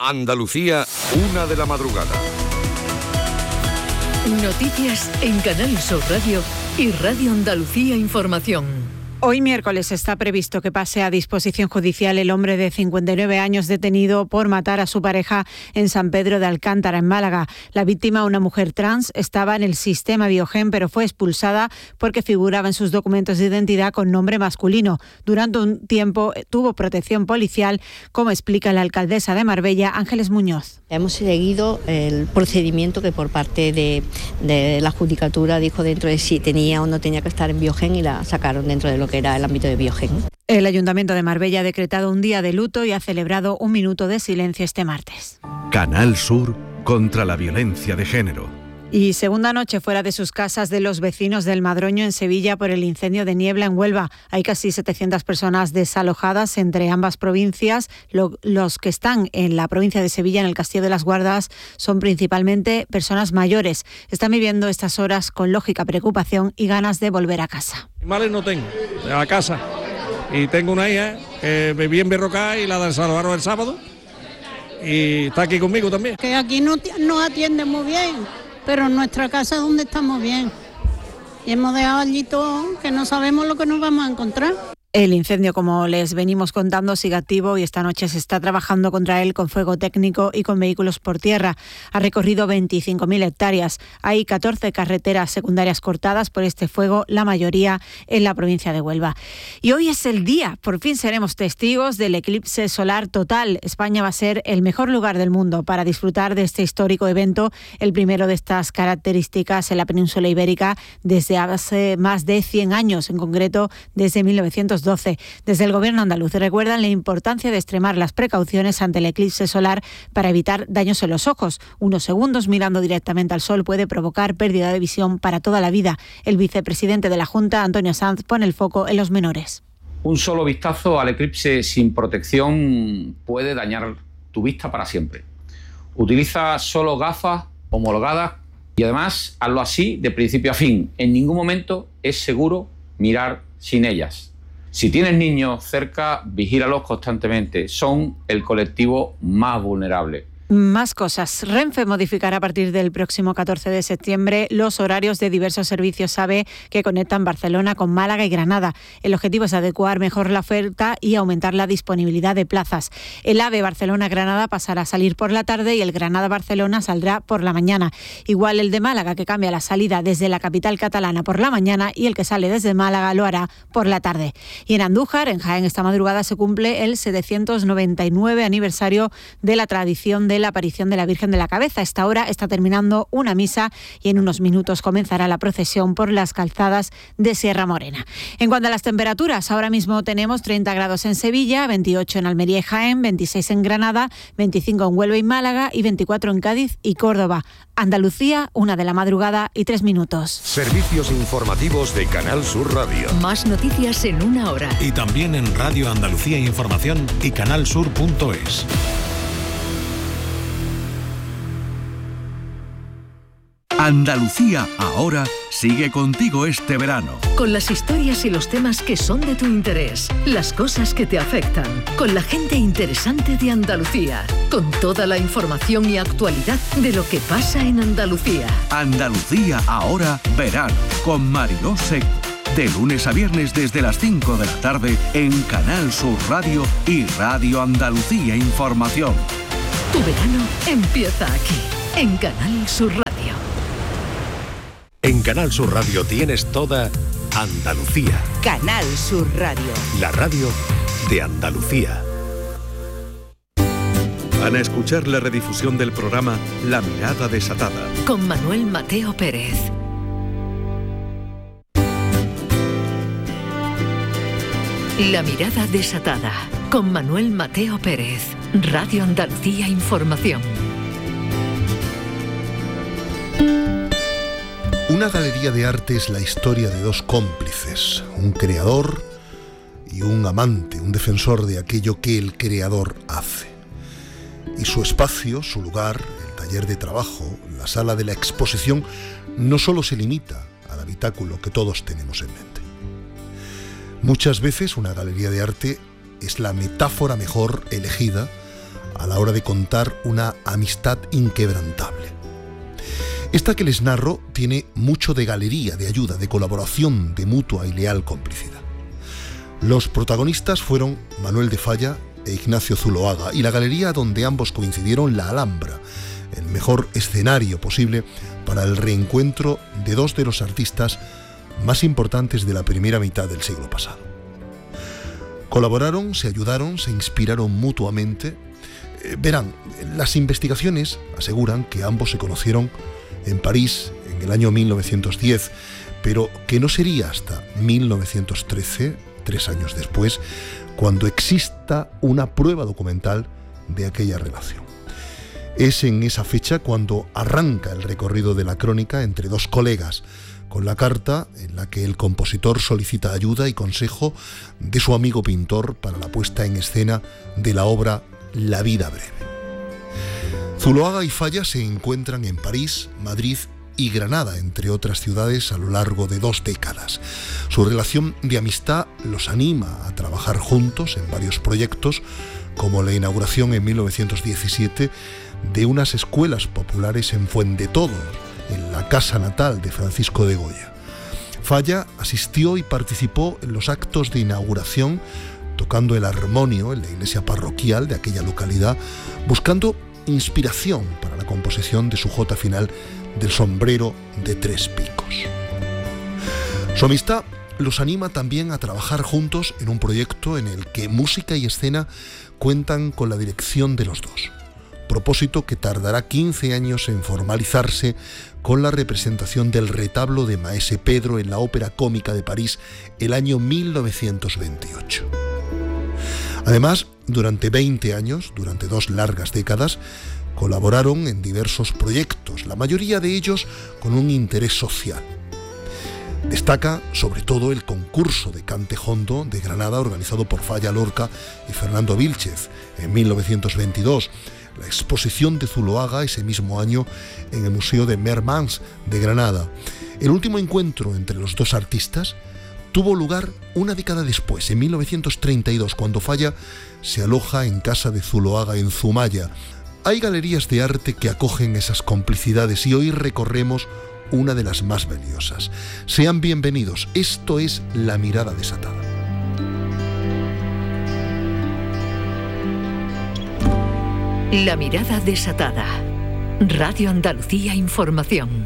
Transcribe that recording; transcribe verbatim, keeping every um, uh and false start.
Andalucía, una de la madrugada. Noticias en Canal Sur Radio y Radio Andalucía Información. Hoy miércoles está previsto que pase a disposición judicial el hombre de cincuenta y nueve años detenido por matar a su pareja en San Pedro de Alcántara, en Málaga. La víctima, una mujer trans, estaba en el sistema Biogen, pero fue expulsada porque figuraba en sus documentos de identidad con nombre masculino. Durante un tiempo tuvo protección policial, como explica la alcaldesa de Marbella, Ángeles Muñoz. Hemos seguido el procedimiento que por parte de, de la Judicatura dijo dentro de si tenía o no tenía que estar en Biogen y la sacaron dentro de lo que era el ámbito de Biogen. El Ayuntamiento de Marbella ha decretado un día de luto y ha celebrado un minuto de silencio este martes. Canal Sur contra la violencia de género. Y segunda noche fuera de sus casas de los vecinos del Madroño en Sevilla por el incendio de Niebla en Huelva. Hay casi setecientas personas desalojadas entre ambas provincias. Lo, los que están en la provincia de Sevilla, en el Castillo de las Guardas, son principalmente personas mayores. Están viviendo estas horas con lógica preocupación y ganas de volver a casa. Males no tengo, a casa. Y tengo una hija que viví en Berrocá y la desalojaron el sábado. Y está aquí conmigo también. Que aquí no nos atienden muy bien. Pero en nuestra casa es donde estamos bien. Y hemos dejado allí todo, que no sabemos lo que nos vamos a encontrar. El incendio, como les venimos contando, sigue activo y esta noche se está trabajando contra él con fuego técnico y con vehículos por tierra. Ha recorrido veinticinco mil hectáreas. Hay catorce carreteras secundarias cortadas por este fuego, la mayoría en la provincia de Huelva. Y hoy es el día, por fin seremos testigos del eclipse solar total. España va a ser el mejor lugar del mundo para disfrutar de este histórico evento, el primero de estas características en la península ibérica desde hace más de cien años, en concreto desde mil novecientos doce. Desde el Gobierno andaluz recuerdan la importancia de extremar las precauciones ante el eclipse solar para evitar daños en los ojos. Unos segundos mirando directamente al sol puede provocar pérdida de visión para toda la vida. El vicepresidente de la Junta, Antonio Sanz, pone el foco en los menores. Un solo vistazo al eclipse sin protección puede dañar tu vista para siempre. Utiliza solo gafas homologadas y además hazlo así de principio a fin. En ningún momento es seguro mirar sin ellas. Si tienes niños cerca, vigílalos constantemente. Son el colectivo más vulnerable. Más cosas. Renfe modificará a partir del próximo catorce de septiembre los horarios de diversos servicios AVE que conectan Barcelona con Málaga y Granada. El objetivo es adecuar mejor la oferta y aumentar la disponibilidad de plazas. El AVE Barcelona-Granada pasará a salir por la tarde y el Granada-Barcelona saldrá por la mañana. Igual el de Málaga, que cambia la salida desde la capital catalana por la mañana, y el que sale desde Málaga lo hará por la tarde. Y en Andújar, en Jaén, esta madrugada se cumple el setecientos noventa y nueve aniversario de la tradición de la aparición de la Virgen de la Cabeza. A esta hora está terminando una misa y en unos minutos comenzará la procesión por las calzadas de Sierra Morena. En cuanto a las temperaturas, ahora mismo tenemos treinta grados en Sevilla, veintiocho en Almería y Jaén, veintiséis en Granada, veinticinco en Huelva y Málaga y veinticuatro en Cádiz y Córdoba. Andalucía, una de la madrugada y tres minutos. Servicios informativos de Canal Sur Radio. Más noticias en una hora. Y también en Radio Andalucía Información y canalsur punto es. Andalucía ahora sigue contigo este verano. Con las historias y los temas que son de tu interés, las cosas que te afectan, con la gente interesante de Andalucía, con toda la información y actualidad de lo que pasa en Andalucía. Andalucía ahora verano con Mariló Seco. De lunes a viernes desde las cinco de la tarde en Canal Sur Radio y Radio Andalucía Información. Tu verano empieza aquí, en Canal Sur Radio. En Canal Sur Radio tienes toda Andalucía. Canal Sur Radio. La radio de Andalucía. Van a escuchar la redifusión del programa La Mirada Desatada. Con Manuel Mateo Pérez. La Mirada Desatada. Con Manuel Mateo Pérez. Radio Andalucía Información. Una galería de arte es la historia de dos cómplices, un creador y un amante, un defensor de aquello que el creador hace. Y su espacio, su lugar, el taller de trabajo, la sala de la exposición, no solo se limita al habitáculo que todos tenemos en mente. Muchas veces una galería de arte es la metáfora mejor elegida a la hora de contar una amistad inquebrantable. Esta que les narro tiene mucho de galería, de ayuda, de colaboración, de mutua y leal complicidad. Los protagonistas fueron Manuel de Falla e Ignacio Zuloaga, y la galería donde ambos coincidieron, la Alhambra, el mejor escenario posible para el reencuentro de dos de los artistas más importantes de la primera mitad del siglo pasado. Colaboraron, se ayudaron, se inspiraron mutuamente. Eh, verán, las investigaciones aseguran que ambos se conocieron en París en el año mil novecientos diez, pero que no sería hasta mil novecientos trece, tres años después, cuando exista una prueba documental de aquella relación. Es en esa fecha cuando arranca el recorrido de la crónica entre dos colegas, con la carta en la que el compositor solicita ayuda y consejo de su amigo pintor para la puesta en escena de la obra La vida breve. Zuloaga y Falla se encuentran en París, Madrid y Granada, entre otras ciudades, a lo largo de dos décadas. Su relación de amistad los anima a trabajar juntos en varios proyectos, como la inauguración en mil novecientos diecisiete de unas escuelas populares en Fuendetodo, en la casa natal de Francisco de Goya. Falla asistió y participó en los actos de inauguración, tocando el armonio en la iglesia parroquial de aquella localidad, buscando inspiración para la composición de su jota final del sombrero de tres picos. Su amistad los anima también a trabajar juntos en un proyecto en el que música y escena cuentan con la dirección de los dos, propósito que tardará quince años en formalizarse con la representación del retablo de Maese Pedro en la Ópera Cómica de París el año mil novecientos veintiocho. Además, durante veinte años, durante dos largas décadas, colaboraron en diversos proyectos, la mayoría de ellos con un interés social. Destaca sobre todo el concurso de cante jondo de Granada, organizado por Falla Lorca y Fernando Vílchez en mil novecientos veintidós, la exposición de Zuloaga ese mismo año en el Museo de Mermans de Granada. El último encuentro entre los dos artistas tuvo lugar una década después, en mil novecientos treinta y dos, cuando Falla se aloja en casa de Zuloaga en Zumaya. Hay galerías de arte que acogen esas complicidades y hoy recorremos una de las más valiosas. Sean bienvenidos, esto es La Mirada Desatada. La Mirada Desatada. Radio Andalucía Información.